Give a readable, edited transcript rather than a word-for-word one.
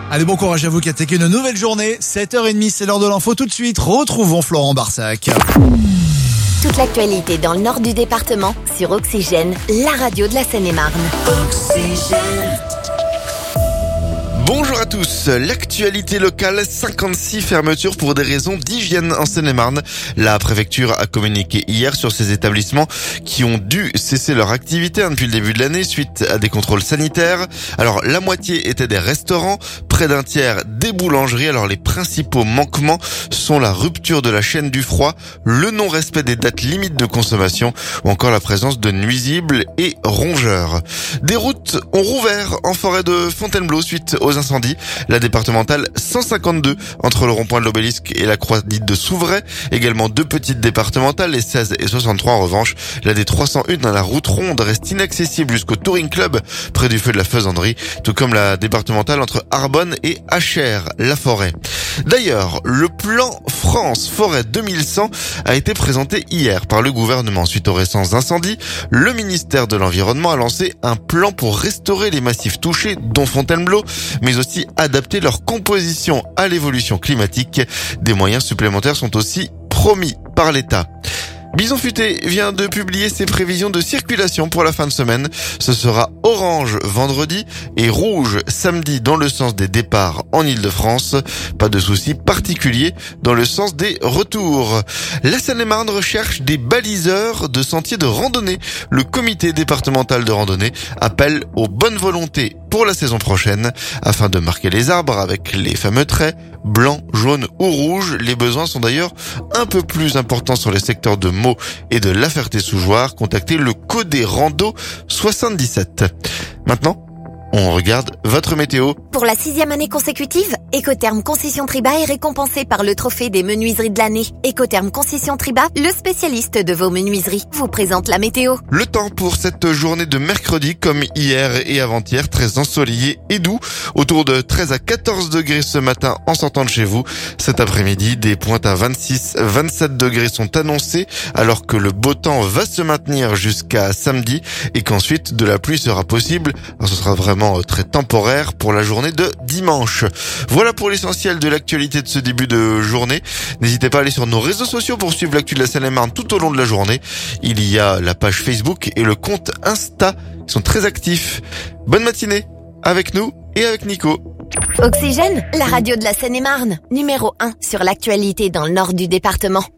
Allez, bon courage à vous qui attaquez une nouvelle journée. 7h30, c'est l'heure de l'info. Tout de suite, retrouvons Florent Barsac. Toute l'actualité dans le nord du département sur Oxygène, la radio de la Seine-et-Marne. Oxygène. Bonjour à tous, l'actualité locale, 56 fermetures pour des raisons d'hygiène en Seine-et-Marne. La préfecture a communiqué hier sur ces établissements qui ont dû cesser leur activité depuis le début de l'année suite à des contrôles sanitaires. Alors la moitié étaient des restaurants, près d'un tiers des boulangeries. Alors les principaux manquements sont la rupture de la chaîne du froid, le non-respect des dates limites de consommation ou encore la présence de nuisibles et rongeurs. Des routes ont rouvert en forêt de Fontainebleau suite aux incendies. La départementale 152 entre le rond-point de l'Obélisque et la croix dite de Souvray. Également deux petites départementales, les 16 et 63 en revanche. La D301 dans la route ronde reste inaccessible jusqu'au Touring Club près du feu de la Faisanderie, tout comme la départementale entre Arbonne et Achères-la-Forêt. D'ailleurs, le plan France Forêt 2100 a été présenté hier par le gouvernement. Suite aux récents incendies, le ministère de l'Environnement a lancé un plan pour restaurer les massifs touchés, dont Fontainebleau, mais aussi adapter leur composition à l'évolution climatique. Des moyens supplémentaires sont aussi promis par l'État. Bison Futé vient de publier ses prévisions de circulation pour la fin de semaine. Ce sera orange vendredi et rouge samedi dans le sens des départs en Île-de-France. Pas de soucis particuliers dans le sens des retours. La Seine-et-Marne recherche des baliseurs de sentiers de randonnée. Le comité départemental de randonnée appelle aux bonnes volontés pour la saison prochaine afin de marquer les arbres avec les fameux traits blanc, jaune ou rouge. Les besoins sont d'ailleurs un peu plus importants sur les secteurs de Meaux et de La Ferté-sous-Jouarre. Contactez le Codé Rando 77. Maintenant, on regarde votre météo. Pour la 6e année consécutive, Écotherm Concession Triba est récompensé par le trophée des menuiseries de l'année. Écotherm Concession Triba, le spécialiste de vos menuiseries, vous présente la météo. Le temps pour cette journée de mercredi, comme hier et avant-hier, très ensoleillé et doux. Autour de 13 à 14 degrés ce matin en sortant de chez vous. Cet après-midi, des pointes à 26-27 degrés sont annoncées, alors que le beau temps va se maintenir jusqu'à samedi et qu'ensuite de la pluie sera possible. Alors, ce sera vraiment très temporaire pour la journée de dimanche. Voilà pour l'essentiel de l'actualité de ce début de journée. N'hésitez pas à aller sur nos réseaux sociaux pour suivre l'actu de la Seine-et-Marne tout au long de la journée. Il y a la page Facebook et le compte Insta qui sont très actifs. Bonne matinée avec nous et avec Nico. Oxygène, la radio de la Seine-et-Marne, numéro 1 sur l'actualité dans le nord du département.